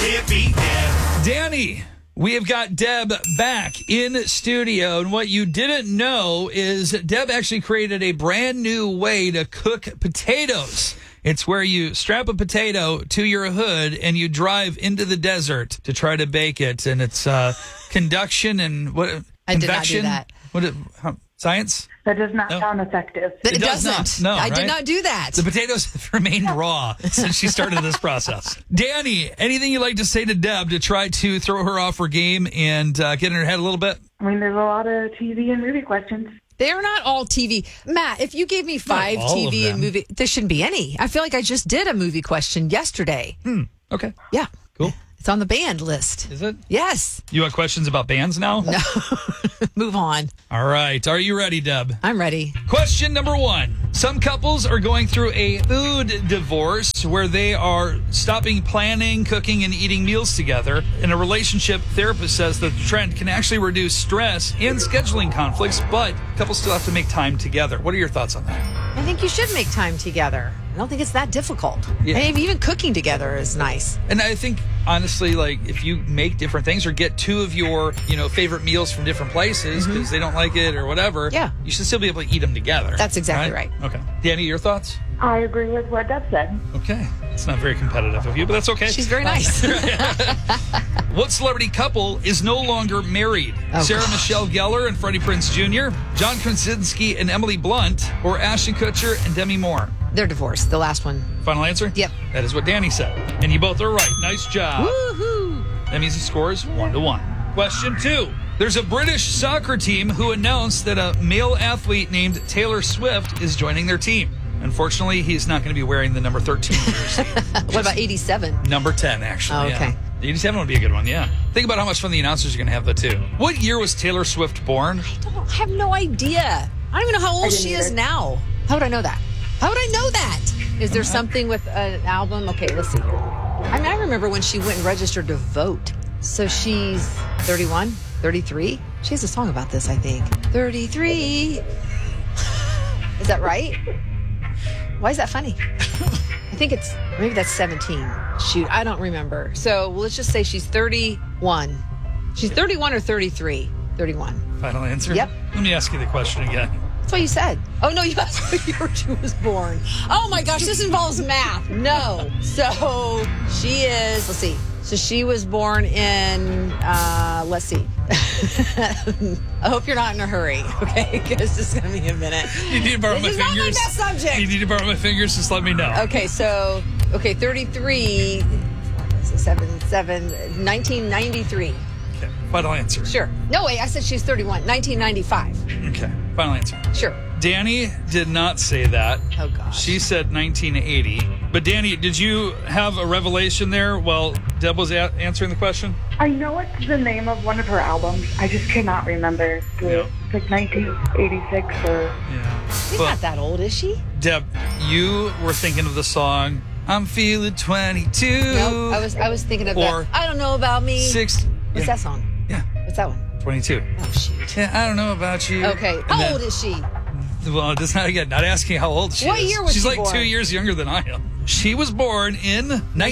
Can't beat Deb. Danny, we have got Deb back in studio, and what you didn't know is Deb actually created a brand new way to cook potatoes. It's where you strap a potato to your hood and you drive into the desert to try to bake it, and it's conduction and what? I did not do that. Science? That does not sound effective. It does doesn't. not. No, I did right? not do that. The potatoes have remained raw since she started this process. Danny, anything you'd like to say to Deb to try to throw her off her game and get in her head a little bit? I mean, there's a lot of TV and movie questions. They're not all TV. Matt, if you gave me 5 all of TV and them. movie, there shouldn't be any. I feel like I just did a movie question yesterday. Okay. Yeah. Cool. It's on the band list. Is it? Yes. You want questions about bands now? No. Move on. All right. Are you ready, Deb? I'm ready. Question number 1. Some couples are going through a food divorce where they are stopping planning, cooking, and eating meals together. And a relationship therapist says that the trend can actually reduce stress and scheduling conflicts, but couples still have to make time together. What are your thoughts on that? I think you should make time together. I don't think it's that difficult. Yeah. And even cooking together is nice. And I think, honestly, like if you make different things or get 2 of your, favorite meals from different places because they don't like it or whatever, Yeah. you should still be able to eat them together. That's exactly right. Okay. Danny, your thoughts? I agree with what Deb said. Okay. It's not very competitive of you, but that's okay. She's very nice. What celebrity couple is no longer married? Oh, Sarah gosh. Michelle Gellar and Freddie Prinze Jr., John Krasinski and Emily Blunt, or Ashton Kutcher and Demi Moore? They're divorced, the last one. Final answer? Yep. That is what Danny said. And you both are right. Nice job. Woohoo! That means the score is 1-1. Question 2. There's a British soccer team who announced that a male athlete named Taylor Swift is joining their team. Unfortunately, he's not going to be wearing the number 13 jersey. What about 87? Number 10, actually. Oh, okay. Yeah. 87 would be a good one, yeah. Think about how much fun the announcers are going to have, though, too. What year was Taylor Swift born? I have no idea. I don't even know how old she is now. How would I know that? How would I know that? Is there something with an album? Okay, let's see here. I mean, I remember when she went and registered to vote. So she's 31, 33. She has a song about this, I think. 33. Is that right? Why is that funny? I think maybe that's 17. Shoot, I don't remember. So let's just say she's 31. She's 31 or 33? 31. Final answer? Yep. Let me ask you the question again. That's what you said. Oh, no, you asked what year she was born. Oh, my gosh, this involves math. No. So she is, let's see. So she was born in, let's see. I hope you're not in a hurry, okay? Because this is going to be a minute. You need to borrow my This is fingers. not my best subject. You need to borrow my fingers, just let me know. Okay, so, 33, 1993. Okay. Final answer. Sure. No, wait, I said she's 31. 1995. Okay. Final answer. Sure. Danny did not say that. Oh, gosh. She said 1980. But Danny, did you have a revelation there while Deb was answering the question? I know it's the name of one of her albums. I just cannot remember. Yeah. It's like 1986 or... Yeah. She's But not that old, is she? Deb, you were thinking of the song I'm Feeling 22. No, I was thinking of Or that. I don't know about me. 6. What's that song? Yeah. What's that one? 22. Oh, shoot. Yeah, I don't know about you. Okay. And How then- old is she? Well, it's not again. Not asking how old she What is. year was She's she like born? 2 years younger than I am. She was born in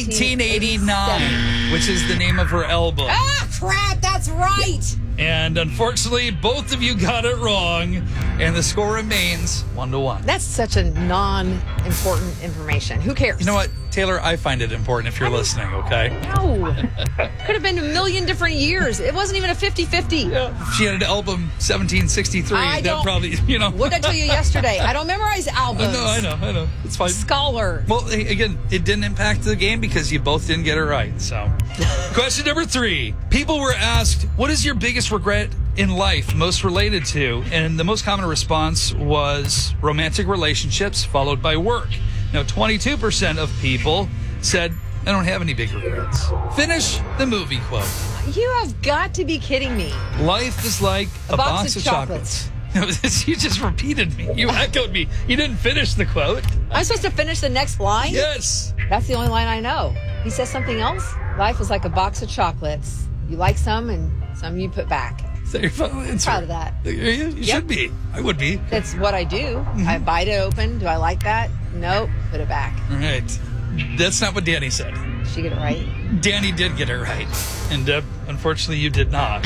1989, which is the name of her album. Ah, crap, that's right. And unfortunately, both of you got it wrong, and the score remains 1-1. That's such a non-important information. Who cares? You know what, Taylor? I find it important if you're listening. Okay. No. Could have been a million different years. It wasn't even a 50-50. Yeah. She had an album 1763. I That don't- probably, What did I tell you yesterday? I don't memorize albums. I know. It's fine. Scholar. Well, again, it didn't impact the game because you both didn't get it right. So, question number 3. People were asked, what is your biggest regret in life most related to? And the most common response was romantic relationships followed by work. Now, 22% of people said, I don't have any big regrets. Finish the movie quote. You have got to be kidding me. Life is like a box of chocolates. You just repeated me. You echoed me. You didn't finish the quote. I'm supposed to finish the next line? Yes. That's the only line I know. He says something else? Life is like a box of chocolates. You like some and some you put back. Is that your final answer? Proud of that. You should be. I would be. That's what I do. I bite it open. Do I like that? Nope. Put it back. All right. That's not what Danny said. She get it right? Danny did get it right. And Deb, unfortunately, you did not.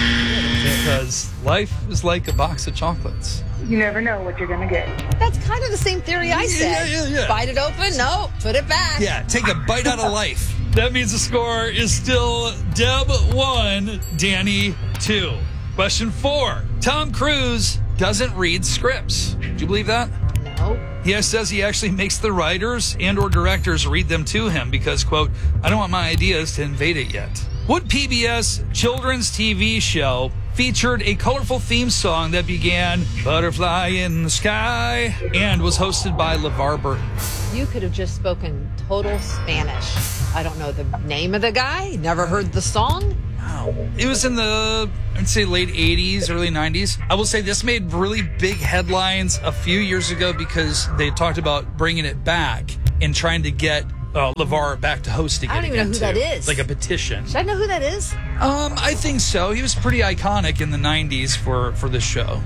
Because life is like a box of chocolates. You never know what you're going to get. That's kind of the same theory I said. Yeah. Bite it open? No. Put it back. Yeah, take a bite out of life. That means the score is still Deb 1, Danny 2. Question 4. Tom Cruise doesn't read scripts. Do you believe that? No. He says he actually makes the writers and or directors read them to him because, quote, I don't want my ideas to invade it yet. What PBS children's TV show featured a colorful theme song that began Butterfly in the Sky and was hosted by LeVar Burton? You could have just spoken total Spanish. I don't know the name of the guy. Never heard the song. Wow. It was in the, I'd say, late 80s, early 90s. I will say this made really big headlines a few years ago because they talked about bringing it back and trying to get LeVar back to hosting it. I don't even know who that is. Like a petition. Should I know who that is? I think so. He was pretty iconic in the 90s for this show.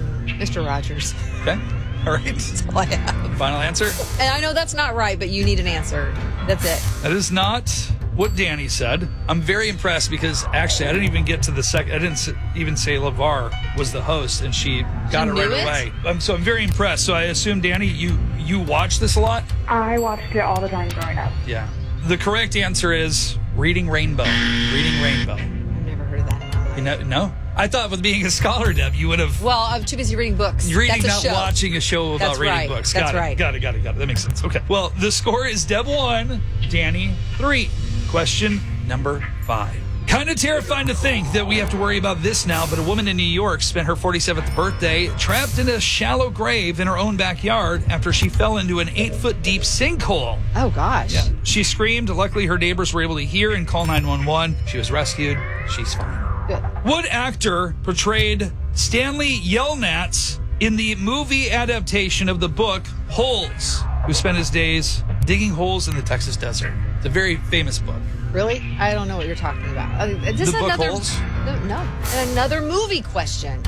Mr. Rogers. Okay. All right. That's all I have. Final answer? And I know that's not right, but you need an answer. That's it. That is not what Danny said. I'm very impressed because actually I didn't even get to the second. I didn't even say LeVar was the host, and she got it right away. So I'm very impressed. So I assume, Danny, you watch this a lot? I watched it all the time growing up. Yeah. The correct answer is Reading Rainbow. Reading Rainbow. I've never heard of that. You know, no? I thought with being a scholar, Deb, you would have. Well, I'm too busy reading books. Reading, That's a not show. watching a show about reading books. That's right. Got it. That makes sense. Okay. Well, the score is Deb 1, Danny 3. Question number 5. Kind of terrifying to think that we have to worry about this now, but a woman in New York spent her 47th birthday trapped in a shallow grave in her own backyard after she fell into an 8-foot deep sinkhole. Oh, gosh. Yeah. She screamed. Luckily, her neighbors were able to hear and call 911. She was rescued. She's fine. Good. What actor portrayed Stanley Yelnats in the movie adaptation of the book Holes, who spent his days digging holes in the Texas desert? It's a very famous book. Really? I don't know what you're talking about. This The is book another, Holes? No. Another movie question.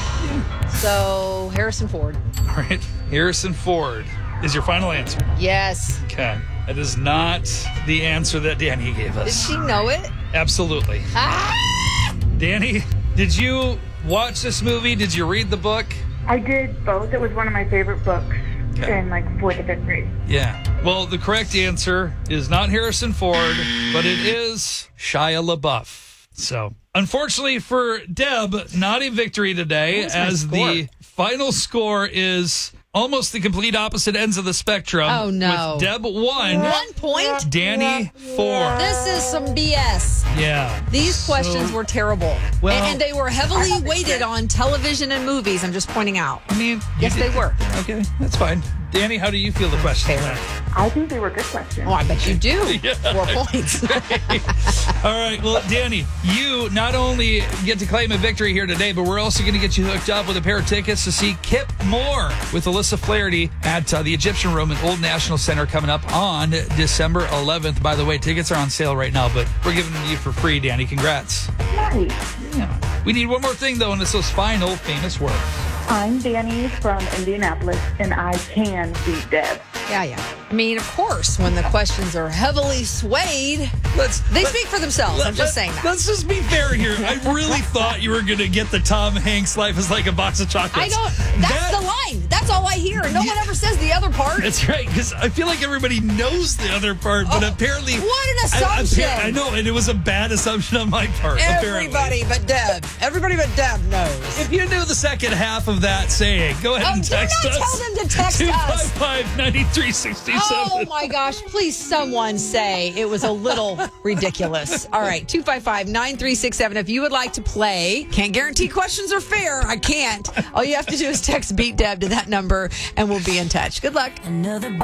So, Harrison Ford. All right. Harrison Ford is your final answer. Yes. Okay. That is not the answer that Danny gave Did us. she know it? Absolutely. Ah! Danny, did you watch this movie? Did you read the book? I did both. It was one of my favorite books in like 4th or 5th grade. Yeah. Well, the correct answer is not Harrison Ford, but it is Shia LaBeouf. So, unfortunately for Deb, not a victory today, as the final score is almost the complete opposite ends of the spectrum. Oh, no. With Deb 1. 1 point? Danny 4. This is some BS. Yeah. These questions were terrible. Well- and they were heavily weighted on television and movies, I'm just pointing out. I mean, Yes, they were. Okay, that's fine. Danny, how do you feel the question? I think they were good questions. Oh, I bet you do. Yeah. 4 points. All right. Well, Danny, you not only get to claim a victory here today, but we're also going to get you hooked up with a pair of tickets to see Kip Moore with Alyssa Flaherty at the Egyptian Room at Old National Center coming up on December 11th. By the way, tickets are on sale right now, but we're giving them to you for free, Danny. Congrats. Nice. Yeah. We need one more thing, though, and it's those final famous words. I'm Danny from Indianapolis, and I can beat Deb. Yeah. I mean, of course, when the questions are heavily swayed, they speak for themselves. I'm just saying that. Let's just be fair here. I really thought you were going to get the Tom Hanks "Life is like a box of chocolates." I don't. That's the line. That's all I hear. No one ever says the other part. That's right, because I feel like everybody knows the other part, but apparently... What an assumption. I know, and it was a bad assumption on my part, Everybody but Deb. Everybody but Deb knows. If you knew the second half of that saying, go ahead and text do us. not tell them to text us. 255-9367. Oh, my gosh. Please, someone say it was a little ridiculous. All right, 255-9367. If you would like to play, can't guarantee questions are fair. I can't. All you have to do is text Beat Deb to that number, and we'll be in touch. Good luck.